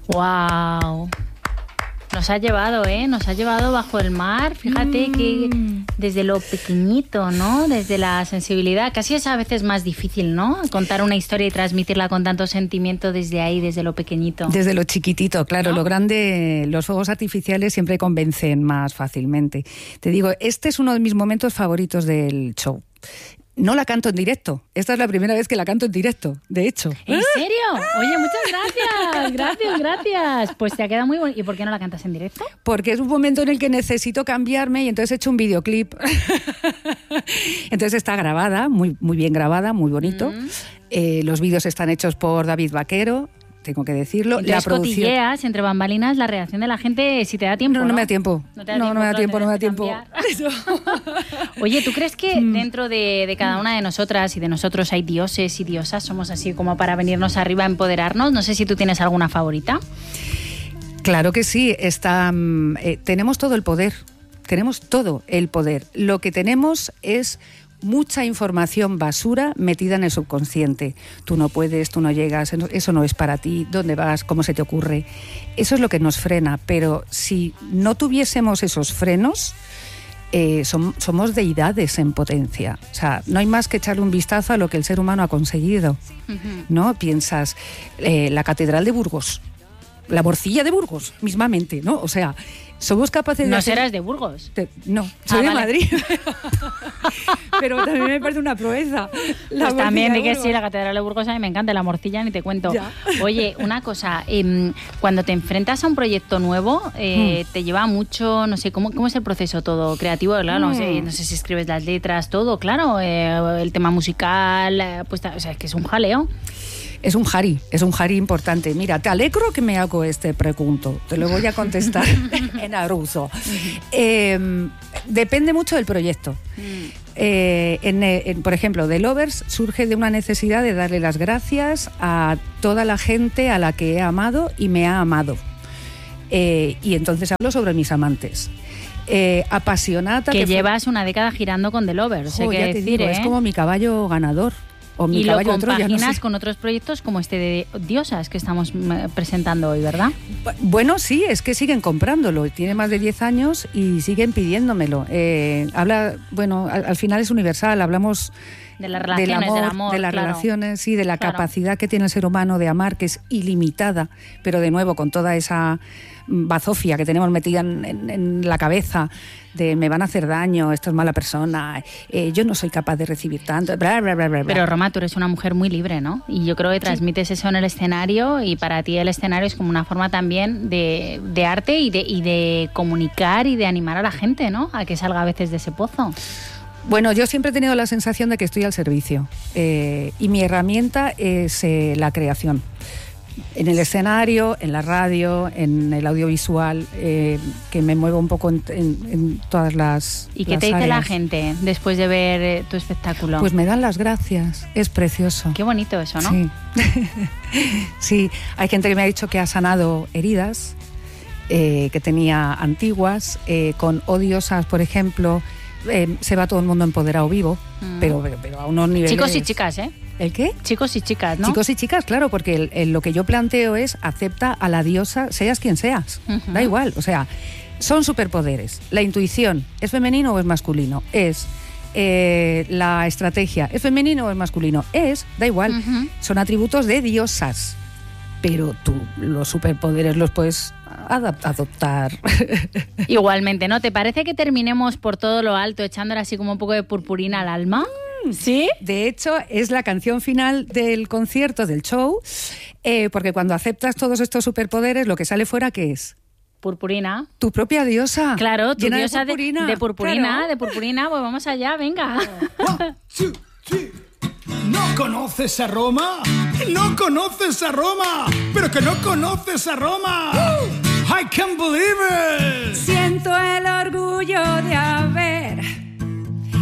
¡Wow! Nos ha llevado, nos ha llevado bajo el mar. Fíjate que desde lo pequeñito, ¿no? Desde la sensibilidad. Casi es a veces más difícil, ¿no? Contar una historia y transmitirla con tanto sentimiento desde ahí, desde lo pequeñito. Desde lo chiquitito, claro. ¿No? Lo grande, los fuegos artificiales siempre convencen más fácilmente. Te digo, este es uno de mis momentos favoritos del show. No la canto en directo. Esta es la primera vez que la canto en directo, de hecho. ¿En serio? Oye, muchas gracias. Gracias. Pues te ha quedado muy bonito. ¿Y por qué no la cantas en directo? Porque es un momento en el que necesito cambiarme y entonces he hecho un videoclip. Entonces está grabada, muy bien grabada, muy bonito. Los vídeos están hechos por David Vaquero. Tengo que decirlo. Entonces, la producción... cotilleas entre bambalinas la reacción de la gente si te da tiempo. No me da tiempo. No me da tiempo. Oye, ¿tú crees que dentro de cada una de nosotras y de nosotros hay dioses y diosas? Somos así como para venirnos arriba a empoderarnos. No sé si tú tienes alguna favorita. Claro que sí. Tenemos todo el poder. Tenemos todo el poder. Lo que tenemos es mucha información basura metida en el subconsciente. Tú no puedes, tú no llegas, eso no es para ti, ¿dónde vas? ¿Cómo se te ocurre? Eso es lo que nos frena, pero si no tuviésemos esos frenos, somos deidades en potencia. O sea, no hay más que echarle un vistazo a lo que el ser humano ha conseguido, ¿no? Piensas, la Catedral de Burgos, la Morcilla de Burgos, mismamente, ¿no? O sea, somos capaces de... ¿No serás de Burgos? No, soy de Madrid. Pero también me parece una proeza. Pues también di que sí, la Catedral de Burgos a mí me encanta, la morcilla ni te cuento. Ya. Oye, una cosa, cuando te enfrentas a un proyecto nuevo, te lleva mucho, no sé, ¿cómo es el proceso todo creativo? Claro, no sé si escribes las letras, todo, claro, el tema musical, pues, o sea, es que es un jaleo. Es un jari importante. Mira, te alegro que me hago este pregunto. Te lo voy a contestar en aruso. Depende mucho del proyecto. Por ejemplo, The Lovers surge de una necesidad de darle las gracias a toda la gente a la que he amado y me ha amado. Y entonces hablo sobre mis amantes. Apasionata. Que llevas una década girando con The Lovers. Ya te digo, es como mi caballo ganador. Y lo compaginas con otros proyectos como este de Diosas que estamos presentando hoy, ¿verdad? Bueno, sí, es que siguen comprándolo. Tiene más de 10 años y siguen pidiéndomelo. Al final es universal. Hablamos de las relaciones, del amor, de las relaciones, sí, de la capacidad que tiene el ser humano de amar, que es ilimitada, pero de nuevo con toda esa bazofia que tenemos metida en la cabeza de me van a hacer daño, esto es mala persona, yo no soy capaz de recibir tanto, bla, bla, bla, bla. Pero Roma, tú eres una mujer muy libre, ¿no? Y yo creo que transmites eso en el escenario y para ti el escenario es como una forma también de arte y de comunicar y de animar a la gente, ¿no? A que salga a veces de ese pozo. Bueno, yo siempre he tenido la sensación de que estoy al servicio y mi herramienta es la creación. En el escenario, en la radio, en el audiovisual, que me muevo un poco en todas las ¿Y qué te dice la gente después de ver tu espectáculo? Pues me dan las gracias, es precioso. Qué bonito eso, ¿no? Sí, sí. Hay gente que me ha dicho que ha sanado heridas que tenía antiguas, con odiosas, por ejemplo. Se va todo el mundo empoderado vivo, pero a unos niveles... Chicos y chicas, ¿eh? ¿El qué? Chicos y chicas, ¿no? Chicos y chicas, claro, porque lo que yo planteo es acepta a la diosa, seas quien seas, da igual, o sea, son superpoderes. La intuición, ¿es femenino o es masculino? Es la estrategia, ¿es femenino o es masculino? Da igual, son atributos de diosas, pero tú los superpoderes los puedes adoptar. Igualmente, ¿no? ¿Te parece que terminemos por todo lo alto echándole así como un poco de purpurina al alma? ¿Sí? De hecho, es la canción final del concierto, del show, porque cuando aceptas todos estos superpoderes, lo que sale fuera, ¿qué es? Purpurina. Tu propia diosa. Claro, tu llena diosa de purpurina. De purpurina, claro. de purpurina, pues vamos allá, venga. ¿No conoces a Roma? ¿No conoces a Roma? ¡Pero que no conoces a Roma! I can't believe it. Siento el orgullo de haber